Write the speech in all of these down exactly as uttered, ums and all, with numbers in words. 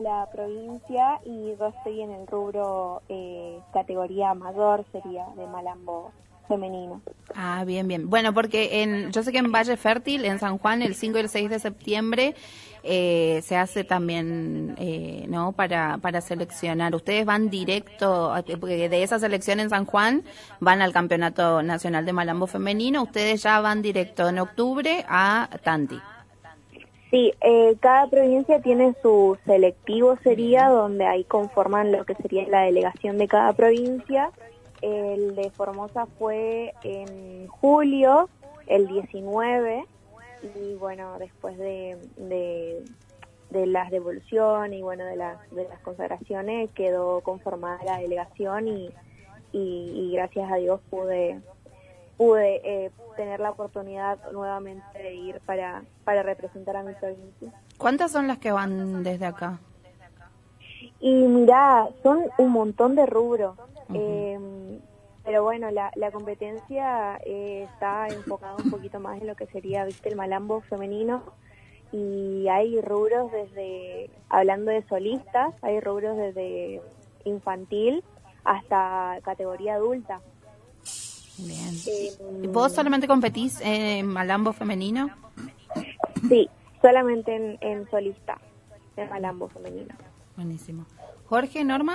la provincia y yo estoy en el rubro eh, categoría mayor, sería de malambo femenino. Ah, bien, bien. Bueno, porque en, yo sé que en Valle Fértil, en San Juan, el cinco y el seis de septiembre eh, se hace también, eh, ¿no? Para para seleccionar. Ustedes van directo, porque de esa selección en San Juan van al Campeonato Nacional de Malambo Femenino. Ustedes ya van directo en octubre a Tanti. Sí, eh, cada provincia tiene su selectivo, sería, donde ahí conforman lo que sería la delegación de cada provincia. El de Formosa fue en julio, el diecinueve, y bueno, después de, de, de las devoluciones y bueno, de las, de las consagraciones quedó conformada la delegación y, y, y gracias a Dios pude pude eh, tener la oportunidad nuevamente de ir para, para representar a mi provincia. ¿Cuántas son las que van desde acá? Y mirá, son un montón de rubros. Uh-huh. eh, pero bueno, la, la competencia eh, está enfocada un poquito más en lo que sería, viste, el malambo femenino, y hay rubros desde, hablando de solistas, hay rubros desde infantil hasta categoría adulta. Bien. Eh, ¿Vos solamente competís en malambo femenino? Sí, solamente en, en solista, en malambo femenino. Buenísimo. Jorge, Norma.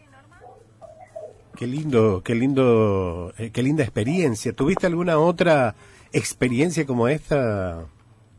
Qué lindo, qué lindo, eh, qué linda experiencia. ¿Tuviste alguna otra experiencia como esta?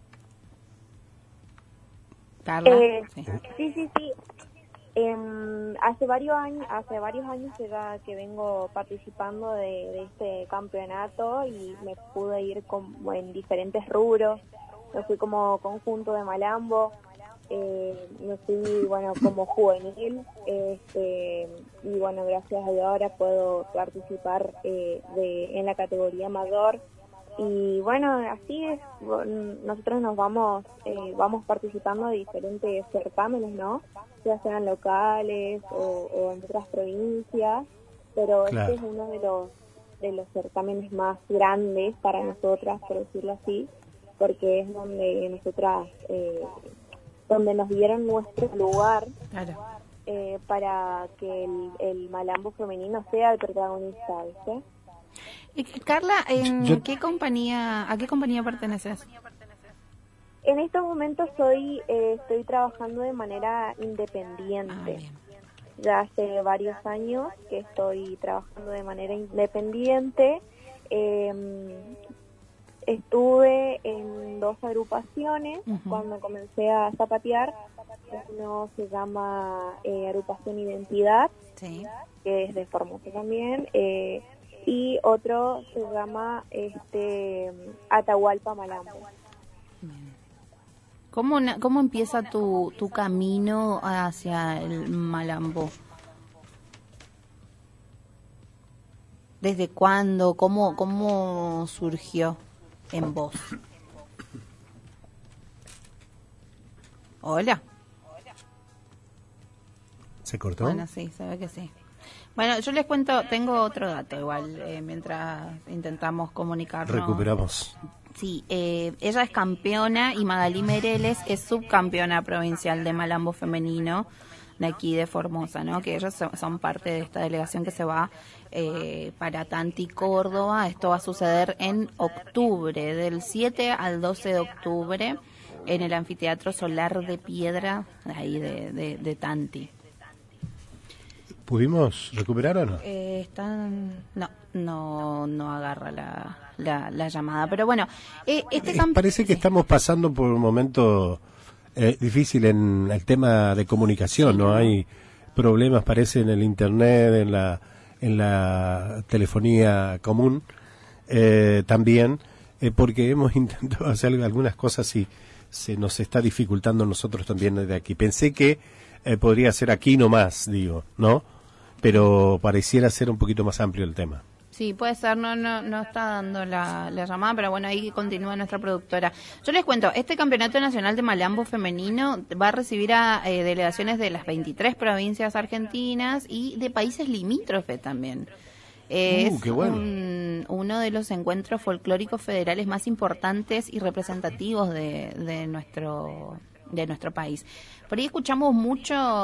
Carla. Eh, sí, sí, sí. sí. Eh, hace varios años, hace varios años ya que vengo participando de, de este campeonato y me pude ir como en diferentes rubros. Me fui como conjunto de malambo, eh, me fui, bueno, como juvenil, este, y bueno, gracias a Dios ahora puedo participar eh, de, en la categoría mayor. Y bueno, así es, nosotros nos vamos eh, vamos participando de diferentes certámenes, ¿no? Ya sean locales o, o en otras provincias, pero claro. Este es uno de los de los certámenes más grandes para nosotras, por decirlo así, porque es donde nosotras, eh, donde nos dieron nuestro lugar. Claro. eh, para que el, el malambo femenino sea el protagonista, ¿viste? Y Carla, ¿en Yo... qué compañía, a qué compañía perteneces? En estos momentos soy, eh, estoy trabajando de manera independiente. Ah, ya hace varios años que estoy trabajando de manera independiente. Eh, estuve en dos agrupaciones uh-huh. cuando comencé a zapatear. Uno se llama eh, Agrupación Identidad, sí. que es de Formosa también. Eh, y otro se llama este Atahualpa Malambo. ¿Cómo, cómo empieza tu, tu camino hacia el malambo? ¿Desde cuándo? ¿Cómo, cómo surgió en vos? Hola. ¿Se cortó? Bueno, sí, se ve que sí. Bueno, yo les cuento, tengo otro dato igual, eh, mientras intentamos comunicarnos. Recuperamos. Sí, eh, ella es campeona y Magalí Mereles es subcampeona provincial de malambo femenino de aquí de Formosa, ¿no? Que ellos son, son parte de esta delegación que se va eh, para Tanti, Córdoba. Esto va a suceder en octubre, del siete al doce de octubre, en el Anfiteatro Solar de Piedra, ahí de, de, de Tanti. ¿Pudimos recuperar o no? Eh, están... No, no, no agarra la, la, la llamada. Pero bueno, eh, este camp... parece que sí. Estamos pasando por un momento eh, difícil en el tema de comunicación, sí, ¿no? ¿no? Hay problemas, parece, en el internet, en la, en la telefonía común, eh, también, eh, porque hemos intentado hacer algunas cosas y se nos está dificultando a nosotros también desde aquí. Pensé que eh, podría ser aquí nomás, digo, ¿no? Pero pareciera ser un poquito más amplio el tema. Sí, puede ser, no no no está dando la, la llamada, pero bueno, ahí continúa nuestra productora. Yo les cuento, este Campeonato Nacional de Malambo Femenino va a recibir a eh, delegaciones de las veintitrés provincias argentinas y de países limítrofes también. Es uh, qué bueno. un, uno de los encuentros folclóricos federales más importantes y representativos de, de nuestro de nuestro país. Por ahí escuchamos mucho